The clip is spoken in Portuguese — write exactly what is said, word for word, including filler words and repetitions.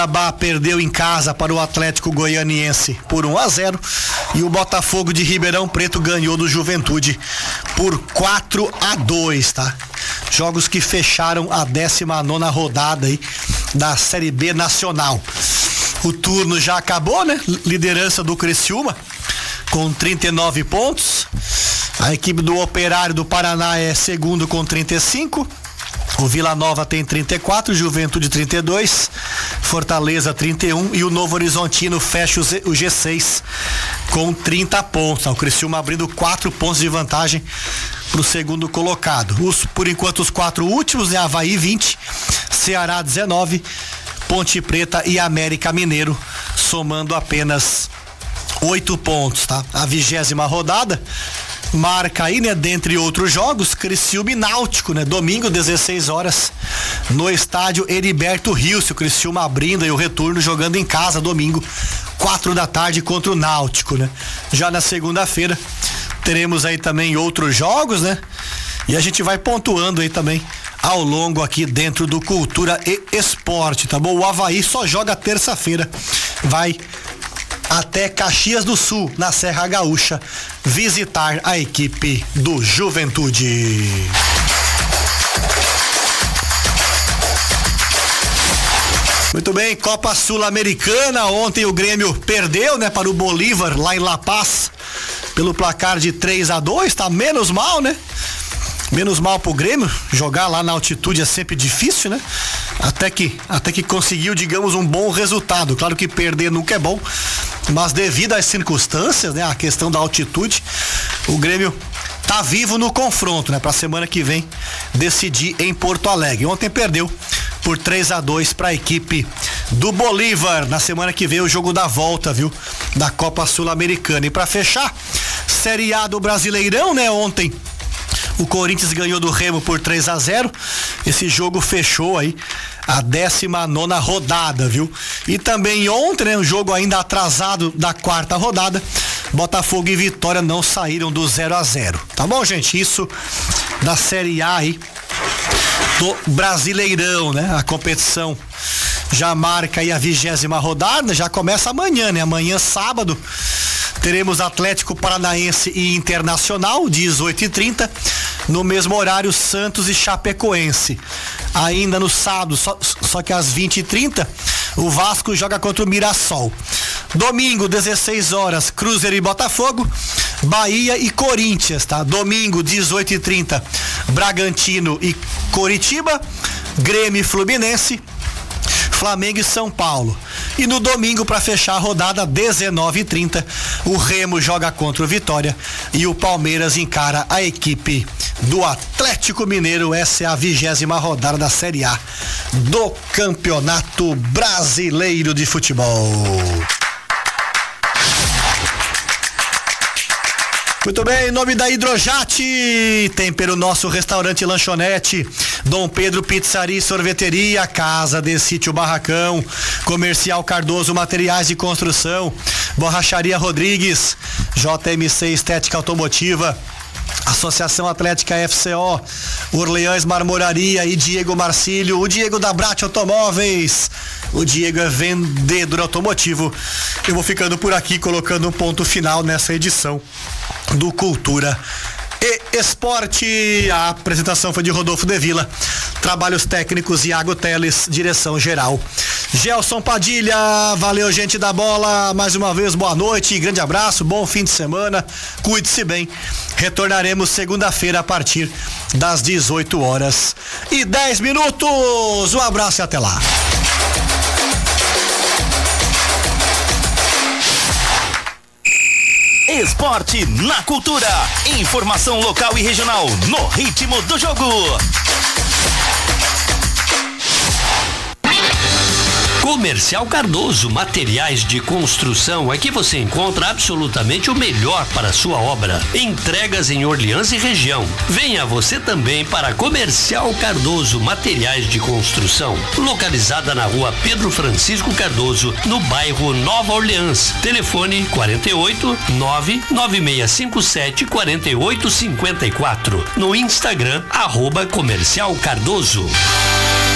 Cuiabá perdeu em casa para o Atlético Goianiense por um a zero e o Botafogo de Ribeirão Preto ganhou do Juventude por quatro a dois, tá? Jogos que fecharam a décima nona rodada aí da Série B Nacional. O turno já acabou, né? Liderança do Criciúma com trinta e nove pontos. A equipe do Operário do Paraná é segundo com trinta e cinco. O Vila Nova tem trinta e quatro, Juventude trinta e dois, Fortaleza trinta e um e o Novo Horizontino fecha o G seis com trinta pontos. O Criciúma abrindo quatro pontos de vantagem para o segundo colocado. Os, por enquanto, os quatro últimos é Avaí vinte, Ceará dezenove, Ponte Preta e América Mineiro somando apenas oito pontos, tá? A vigésima rodada marca aí, né, dentre outros jogos, Criciúma e Náutico, né, domingo, dezesseis horas, no estádio Heriberto Rios, o Criciúma abrindo e o retorno jogando em casa, domingo, quatro da tarde contra o Náutico, né. Já na segunda-feira, teremos aí também outros jogos, né, e a gente vai pontuando aí também ao longo aqui dentro do Cultura e Esporte, tá bom? O Avaí só joga terça-feira, vai até Caxias do Sul, na Serra Gaúcha, visitar a equipe do Juventude. Muito bem, Copa Sul-Americana, ontem o Grêmio perdeu, né, para o Bolívar, lá em La Paz, pelo placar de três a dois, tá menos mal, né? Menos mal pro Grêmio, jogar lá na altitude é sempre difícil, né? Até que, até que conseguiu, digamos, um bom resultado. Claro que perder nunca é bom, mas devido às circunstâncias, né? A questão da altitude, o Grêmio tá vivo no confronto, né? Pra semana que vem decidir em Porto Alegre. Ontem perdeu por três a dois pra equipe do Bolívar. Na semana que vem o jogo da volta, viu? Da Copa Sul-Americana. E pra fechar, Série A do Brasileirão, né? Ontem o Corinthians ganhou do Remo por três a zero. Esse jogo fechou aí a décima nona rodada, viu? E também ontem, né, um jogo ainda atrasado da quarta rodada, Botafogo e Vitória não saíram do zero a zero. Tá bom, gente? Isso da Série A aí do Brasileirão, né? A competição já marca aí a vigésima rodada, já começa amanhã, né? Amanhã, sábado, teremos Atlético Paranaense e Internacional, dezoito e trinta. No mesmo horário, Santos e Chapecoense. Ainda no sábado, só, só que às vinte e trinta, o Vasco joga contra o Mirassol. Domingo, dezesseis horas, Cruzeiro e Botafogo, Bahia e Corinthians, tá? Domingo, dezoito e trinta, Bragantino e Coritiba, Grêmio e Fluminense, Flamengo e São Paulo. E no domingo, para fechar a rodada, dezenove e trinta, o Remo joga contra o Vitória e o Palmeiras encara a equipe do Atlético Mineiro. Essa é a vigésima rodada da Série A do Campeonato Brasileiro de Futebol. Muito bem, em nome da Hidrojate, tem pelo nosso restaurante e lanchonete, Dom Pedro Pizzaria e Sorveteria, Casa de Sítio Barracão, Comercial Cardoso Materiais de Construção, Borracharia Rodrigues, J M C Estética Automotiva, Associação Atlética F C O, Orleans Marmoraria e Diego Marcílio, o Diego da Brat Automóveis. O Diego é vendedor automotivo. Eu vou ficando por aqui, colocando um ponto final nessa edição do Cultura e Esporte. A apresentação foi de Rodolfo de Vila, trabalhos técnicos Iago Teles, direção geral Gelson Padilha. Valeu, gente da bola, mais uma vez boa noite, grande abraço, bom fim de semana, cuide-se bem. Retornaremos segunda-feira a partir das dezoito horas e dez minutos. Um abraço e até lá. Esporte na Cultura. Informação local e regional no ritmo do jogo. Comercial Cardoso, materiais de construção. Aqui você encontra absolutamente o melhor para a sua obra. Entregas em Orleans e região. Venha você também para Comercial Cardoso, materiais de construção. Localizada na rua Pedro Francisco Cardoso, no bairro Nova Orleans. Telefone quarenta e oito, nove nove seis cinco sete, quarenta e oito cinquenta e quatro. No Instagram, arroba Comercial Cardoso.